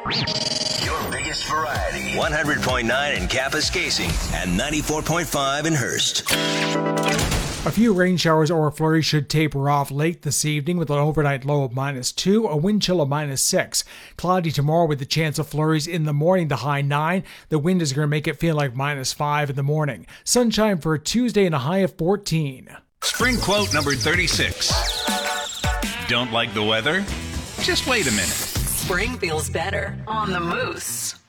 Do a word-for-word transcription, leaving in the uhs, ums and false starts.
Your biggest variety. one hundred point nine in Kapuskasing and ninety-four point five in Hearst. A few rain showers or flurries should taper off late this evening with an overnight low of minus two, a wind chill of minus six. Cloudy tomorrow with the chance of flurries in the morning, the high nine. The wind is going to make it feel like minus five in the morning. Sunshine for Tuesday and a high of fourteen. Spring quote number thirty-six. Don't like the weather? Just wait a minute. Spring feels better on the Moose.